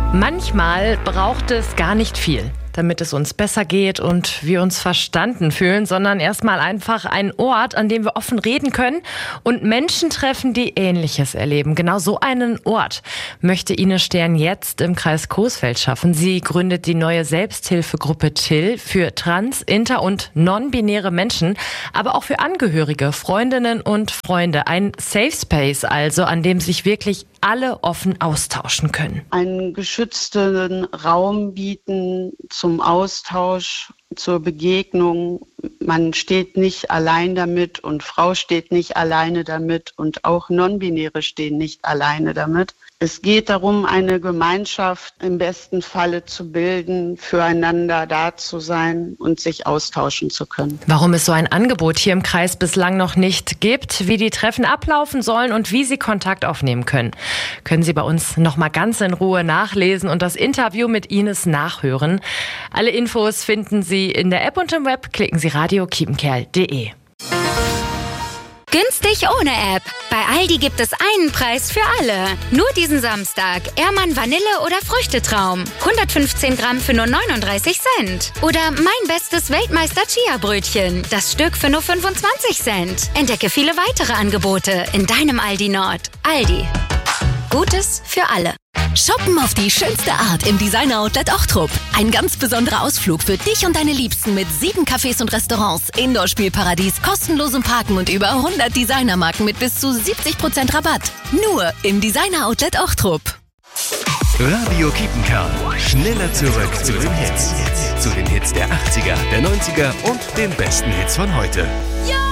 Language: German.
Manchmal braucht es gar nicht viel, damit es uns besser geht und wir uns verstanden fühlen, sondern erstmal einfach ein Ort, an dem wir offen reden können und Menschen treffen, die Ähnliches erleben. Genau so einen Ort möchte Ines Stern jetzt im Kreis Coesfeld schaffen. Sie gründet die neue Selbsthilfegruppe Till für trans-, inter- und non-binäre Menschen, aber auch für Angehörige, Freundinnen und Freunde. Ein Safe Space also, an dem sich wirklich alle offen austauschen können. Einen geschützten Raum bieten zum Austausch, zur Begegnung. Man steht nicht allein damit und Frau steht nicht alleine damit und auch Non-Binäre stehen nicht alleine damit. Es geht darum, eine Gemeinschaft im besten Falle zu bilden, füreinander da zu sein und sich austauschen zu können. Warum es so ein Angebot hier im Kreis bislang noch nicht gibt, wie die Treffen ablaufen sollen und wie Sie Kontakt aufnehmen können, können Sie bei uns noch mal ganz in Ruhe nachlesen und das Interview mit Ines nachhören. Alle Infos finden Sie in der App und im Web. Klicken Sie radio-kiepenkerl.de. Günstig ohne App. Bei Aldi gibt es einen Preis für alle. Nur diesen Samstag. Ehrmann Vanille oder Früchtetraum. 115 Gramm für nur 39 Cent. Oder mein bestes Weltmeister Chia-Brötchen. Das Stück für nur 25 Cent. Entdecke viele weitere Angebote in deinem Aldi Nord. Aldi. Gutes für alle. Shoppen auf die schönste Art im Designer-Outlet Ochtrup. Ein ganz besonderer Ausflug für dich und deine Liebsten mit 7 Cafés und Restaurants, Indoor-Spielparadies, kostenlosem Parken und über 100 Designermarken mit bis zu 70% Rabatt. Nur im Designer-Outlet Ochtrup. Radio Kiepenkerl. Schneller zurück zu den Hits. Zu den Hits der 80er, der 90er und den besten Hits von heute.